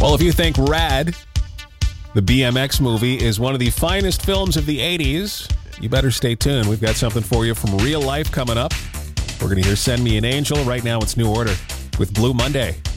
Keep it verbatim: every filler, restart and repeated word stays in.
Well, if you think Rad, the B M X movie, is one of the finest films of the eighties, you better stay tuned. We've got something for you from real life coming up. We're going to hear Send Me an Angel. Right now, it's New Order with Blue Monday.